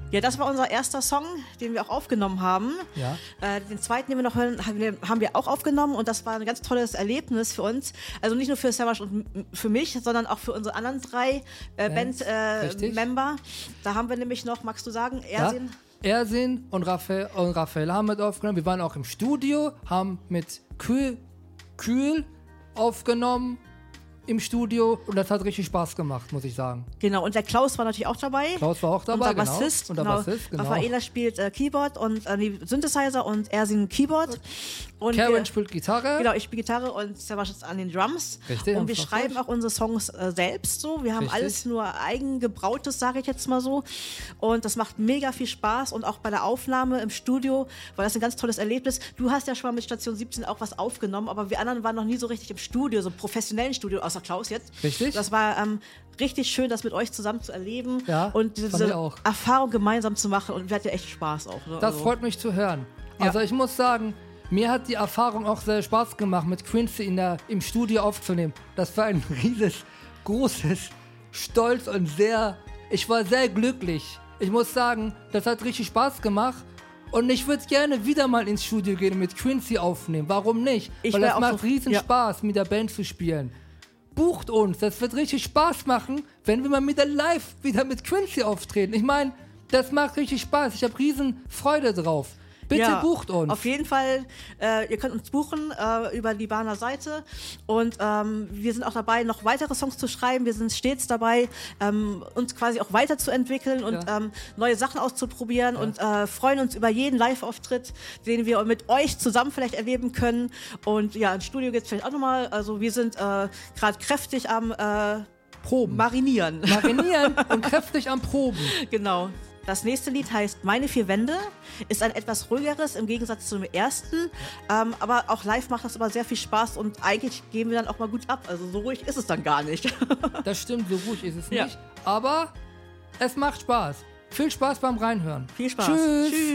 Ja, das war unser erster Song, den wir auch aufgenommen haben. Ja. Den zweiten, den wir noch hören, haben wir auch aufgenommen und das war ein ganz tolles Erlebnis für uns. Also nicht nur für Savasch und für mich, sondern auch für unsere anderen 3 Band-Member. Da haben wir nämlich noch, magst du sagen, Ersin? Ja? Ersin und Raphael haben mit aufgenommen. Wir waren auch im Studio, haben mit Kühl aufgenommen im Studio und das hat richtig Spaß gemacht, muss ich sagen. Genau, und der Klaus war natürlich auch dabei. Klaus war auch dabei, unser Bassist, genau. Raffaela spielt Keyboard und Synthesizer und Ersin Keyboard. Und Karen spielt Gitarre. Genau, ich spiele Gitarre und Savasch ist an den Drums. Richtig. Und wir schreiben auch unsere Songs selbst so. Wir haben alles nur eigengebrautes, sage ich jetzt mal so. Und das macht mega viel Spaß und auch bei der Aufnahme im Studio war das ein ganz tolles Erlebnis. Du hast ja schon mal mit Station 17 auch was aufgenommen, aber wir anderen waren noch nie so richtig im Studio, so im professionellen Studio, außer Klaus jetzt. Richtig. Das war richtig schön, das mit euch zusammen zu erleben und diese auch. Erfahrung gemeinsam zu machen und wir hatten ja echt Spaß auch. Ne? Das freut mich zu hören. Also ich muss sagen, mir hat die Erfahrung auch sehr Spaß gemacht, mit Quincy im Studio aufzunehmen. Das war ein großes Stolz und ich war sehr glücklich. Ich muss sagen, das hat richtig Spaß gemacht. Und ich würde gerne wieder mal ins Studio gehen und mit Quincy aufnehmen. Warum nicht? Weil das macht riesen Spaß, mit der Band zu spielen. Bucht uns, das wird richtig Spaß machen, wenn wir mal live wieder mit Quincy auftreten. Ich meine, das macht richtig Spaß. Ich habe riesen Freude drauf. Bitte bucht uns. Auf jeden Fall, ihr könnt uns buchen über die Bahner Seite und wir sind auch dabei, noch weitere Songs zu schreiben. Wir sind stets dabei, uns quasi auch weiterzuentwickeln und neue Sachen auszuprobieren und freuen uns über jeden Live-Auftritt, den wir mit euch zusammen vielleicht erleben können. Und ja, ins Studio geht es vielleicht auch nochmal. Also wir sind gerade kräftig am Proben. Marinieren Und kräftig am Proben. Genau. Das nächste Lied heißt Meine 4 Wände, ist ein etwas ruhigeres im Gegensatz zum ersten, aber auch live macht das immer sehr viel Spaß und eigentlich gehen wir dann auch mal gut ab, also so ruhig ist es dann gar nicht. Das stimmt, so ruhig ist es nicht, aber es macht Spaß. Viel Spaß beim Reinhören. Viel Spaß. Tschüss.